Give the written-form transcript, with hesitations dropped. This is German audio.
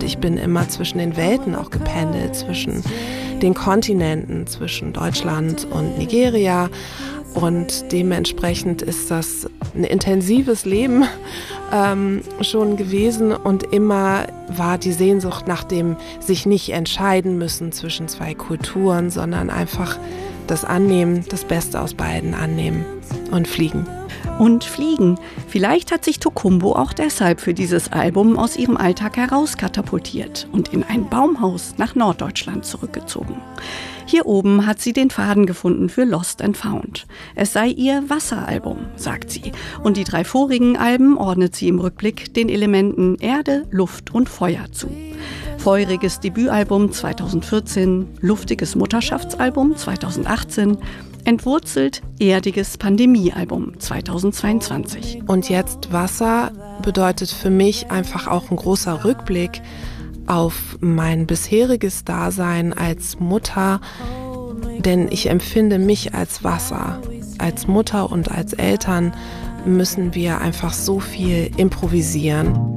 ich bin immer zwischen den Welten auch gependelt, zwischen den Kontinenten, zwischen Deutschland und Nigeria. Und dementsprechend ist das ein intensives Leben schon gewesen. Und immer war die Sehnsucht nach dem sich nicht entscheiden müssen zwischen zwei Kulturen, sondern einfach das Annehmen, das Beste aus beiden annehmen und fliegen. Und fliegen. Vielleicht hat sich Tokumbo auch deshalb für dieses Album aus ihrem Alltag herauskatapultiert und in ein Baumhaus nach Norddeutschland zurückgezogen. Hier oben hat sie den Faden gefunden für Lost and Found. Es sei ihr Wasseralbum, sagt sie. Und die 3 vorigen Alben ordnet sie im Rückblick den Elementen Erde, Luft und Feuer zu. Feuriges Debütalbum 2014, luftiges Mutterschaftsalbum 2018, entwurzelt erdiges Pandemiealbum 2022. Und jetzt Wasser bedeutet für mich einfach auch ein großer Rückblick auf mein bisheriges Dasein als Mutter, denn ich empfinde mich als Wasser. Als Mutter und als Eltern müssen wir einfach so viel improvisieren.